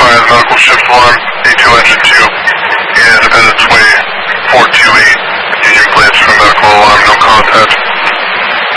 5, medical shift 1, A2 engine 2, Independence Way 428, Union Place for medical alarm, no contact.